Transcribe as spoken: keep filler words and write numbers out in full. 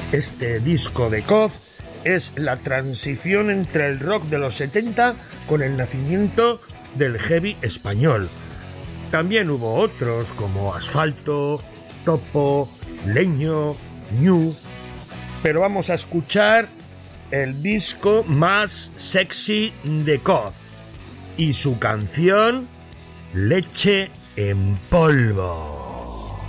Este disco de Coz es la transición entre el rock de los setenta con el nacimiento del heavy español. También hubo otros como Asfalto, Topo, Leño, Ñu, pero vamos a escuchar el disco más sexy de Coz y su canción Leche en polvo.